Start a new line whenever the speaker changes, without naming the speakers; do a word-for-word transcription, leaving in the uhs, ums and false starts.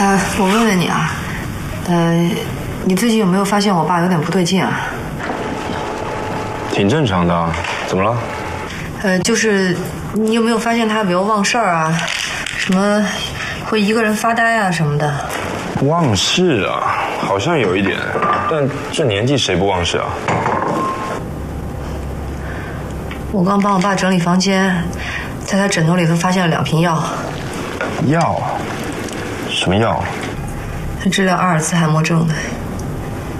呃，我问问你啊，呃，你最近有没有发现我爸有点不对劲啊？
挺正常的，怎么了？
呃，就是你有没有发现他比如忘事儿啊，什么会一个人发呆啊什么的？
忘事啊，好像有一点，但这年纪谁不忘事啊？
我刚帮我爸整理房间，在他枕头里头发现了两瓶药。
药？什么药？
是治疗阿尔茨海默症的。